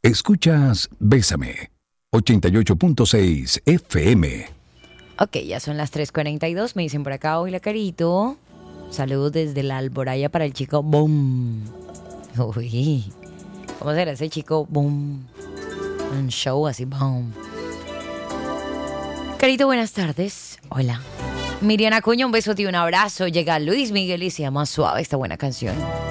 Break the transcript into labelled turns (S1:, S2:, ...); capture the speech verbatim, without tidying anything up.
S1: Escuchas Bésame, ochenta y ocho punto seis F M.
S2: Ok, ya son las tres cuarenta y dos, me dicen por acá, hola Carito. Saludos desde la Alboraya para el chico Boom. Uy, ¿cómo será ese chico Boom? Un show así, Boom. Carito, buenas tardes. Hola. Miriam Acuña, un beso y un abrazo. Llega Luis Miguel y se llama Suave esta buena canción.